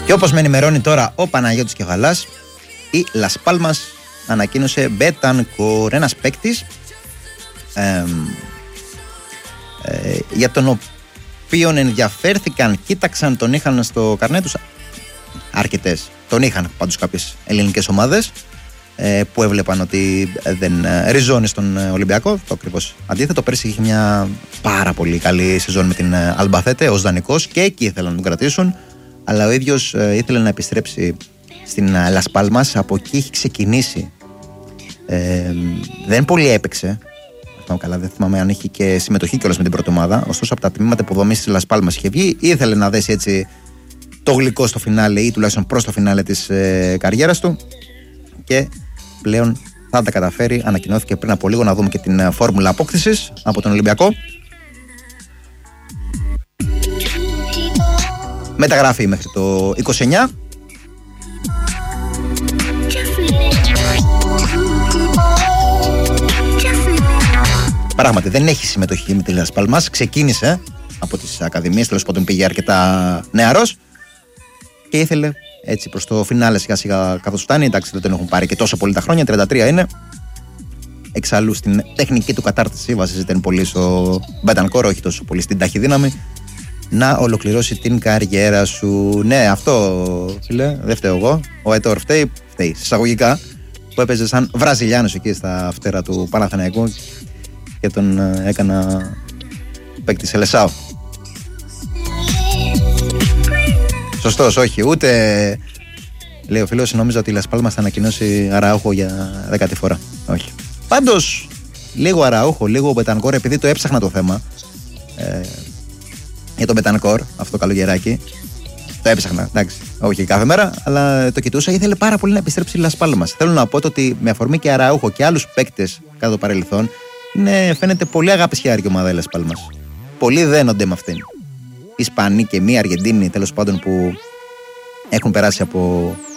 Και όπως με ενημερώνει τώρα ο Παναγιώτης και ο Γαλάς, η Λας Πάλμας ανακοίνωσε Μπετανκόρ, ένας παίκτης για τον οποίον ενδιαφέρθηκαν, κοίταξαν, τον είχαν στο καρνέ τους αρκετές. Τον είχαν πάντως κάποιες ελληνικές ομάδες που έβλεπαν ότι δεν ριζώνει στον Ολυμπιακό. Το ακριβώς αντίθετο. Πέρσι είχε μια πάρα πολύ καλή σεζόν με την Αλμπαθέτε ως δανεικός και εκεί ήθελαν να τον κρατήσουν. Αλλά ο ίδιος ήθελε να επιστρέψει στην Λας Πάλμας. Από εκεί έχει ξεκινήσει. Δεν πολύ έπαιξε. Καλά, δεν θυμάμαι αν είχε και συμμετοχή κιόλας με την πρώτη ομάδα. Ωστόσο, από τα τμήματα υποδομής της Λας Πάλμας είχε βγει. Ήθελε να δέσει έτσι το γλυκό στο φινάλε ή τουλάχιστον προς το φινάλε της καριέρας του. Και πλέον θα τα καταφέρει. Ανακοινώθηκε πριν από λίγο. Να δούμε και την φόρμουλα απόκτησης από τον Ολυμπιακό. Μεταγράφει μέχρι το 29. Πράγματι δεν έχει συμμετοχή με τη Λας Πάλμας. Ξεκίνησε από τις ακαδημίες, τέλος πάντων πήγε αρκετά νεαρός και ήθελε έτσι προς το φινάλε σιγά σιγά καθώς φτάνει. Εντάξει, δεν τον έχουν πάρει και τόσο πολύ τα χρόνια, 33 είναι. Εξάλλου στην τεχνική του κατάρτιση βασίζεται πολύ στο Μπετανκόρ, όχι τόσο πολύ στην ταχυδύναμη. Να ολοκληρώσει την καριέρα σου. Ναι, αυτό φίλε, δεν φταίω εγώ. Ο Ετόρ φταίει εισαγωγικά, που έπαιζε σαν Βραζιλιάνος εκεί στα φτερά του Παναθηναϊκού και τον έκανα παίκτη σε Λεσάο. Σωστός, όχι, ούτε λέει ο φίλος, νόμιζα ότι η Λας Πάλμας θα ανακοινώσει Αραούχο για 10η φορά. Όχι. Πάντως, λίγο Αραούχο, λίγο Μπετανκόρ, επειδή το έψαχνα το θέμα για τον Μπετανκόρ, αυτό το καλογεράκι. Το έψαχνα, εντάξει, όχι κάθε μέρα, αλλά το κοιτούσα. Ήθελε πάρα πολύ να επιστρέψει η Λας Πάλμας. Θέλω να πω ότι με αφορμή και Αραούχο και άλλους παίκτες κατά το παρελθόν, φαίνεται πολύ αγάπησιάρικη ομάδα η Λας Πάλμας. Πολλοί δένονται με αυτήν. Ισπανοί και μη Αργεντίνοι τέλος πάντων που έχουν περάσει από